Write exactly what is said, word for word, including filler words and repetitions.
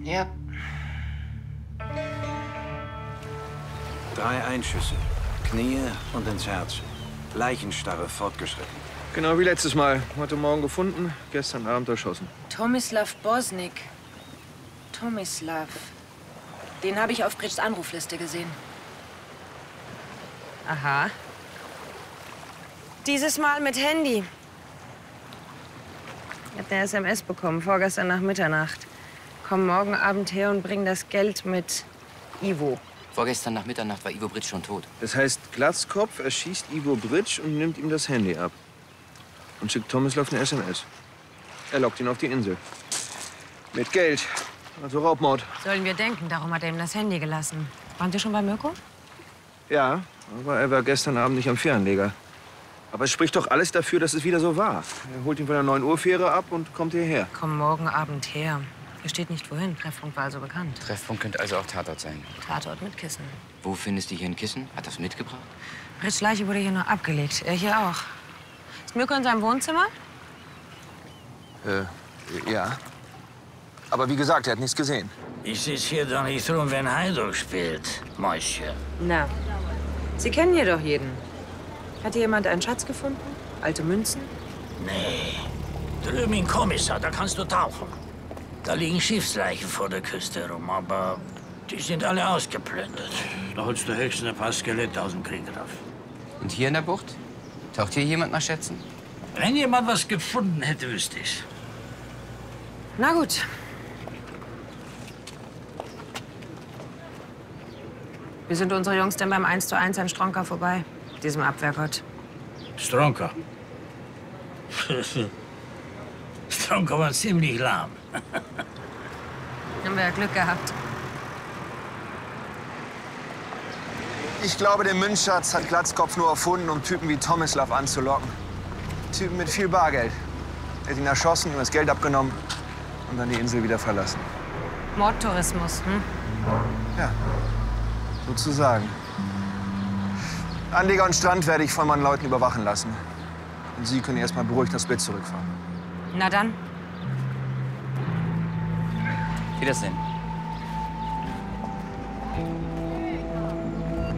Ja. Drei Einschüsse. Knie und ins Herz. Leichenstarre fortgeschritten. Genau wie letztes Mal. Heute Morgen gefunden, gestern Abend erschossen. Tomislav Bosnik. Tomislav. Den habe ich auf Bridges Anrufliste gesehen. Aha. Dieses Mal mit Handy. Ich habe eine S M S bekommen, vorgestern nach Mitternacht. Komm morgen Abend her und bring das Geld mit Ivo. Vorgestern nach Mitternacht war Ivo Bridge schon tot. Das heißt, Glatzkopf erschießt Ivo Bridge und nimmt ihm das Handy ab. Und schickt Tomislav eine S M S. Er lockt ihn auf die Insel. Mit Geld. Also Raubmord. Sollen wir denken, darum hat er ihm das Handy gelassen. Waren Sie schon bei Mirko? Ja, aber er war gestern Abend nicht am Fährenleger. Aber es spricht doch alles dafür, dass es wieder so war. Er holt ihn von der neun Uhr Fähre ab und kommt hierher. Komm morgen Abend her. Hier steht nicht wohin. Treffpunkt war also bekannt. Treffpunkt könnte also auch Tatort sein. Tatort mit Kissen. Wo findest du hier ein Kissen? Hat das mitgebracht? Bridges Leiche wurde hier noch abgelegt. Er hier auch. Ist Mirko in seinem Wohnzimmer? Äh, ja. Aber wie gesagt, er hat nichts gesehen. Ich sitze hier doch nicht rum, wenn Heiduk spielt, Mäuschen. Na, Sie kennen hier doch jeden. Hat hier jemand einen Schatz gefunden? Alte Münzen? Nee. Drüben im Kommissar, da kannst du tauchen. Da liegen Schiffsleichen vor der Küste rum, aber die sind alle ausgeplündert. Da holst du höchstens ein paar Skelette aus dem Krieg rauf. Und hier in der Bucht? Taucht hier jemand nach Schätzen? Wenn jemand was gefunden hätte, wüsste ich's. Na gut. Wie sind unsere Jungs denn beim eins zu eins an Stronka vorbei? Diesem Abwehrgott. Stronka. Stronka war ziemlich lahm. Haben wir ja Glück gehabt. Ich glaube, den Münzschatz hat Glatzkopf nur erfunden, um Typen wie Tomislav anzulocken. Typen mit viel Bargeld. Er hat ihn erschossen, ihm das Geld abgenommen und dann die Insel wieder verlassen. Mordtourismus, hm? Ja, sozusagen. Anleger und Strand werde ich von meinen Leuten überwachen lassen. Und Sie können erst mal beruhigt das Split zurückfahren. Na dann. Wiedersehen.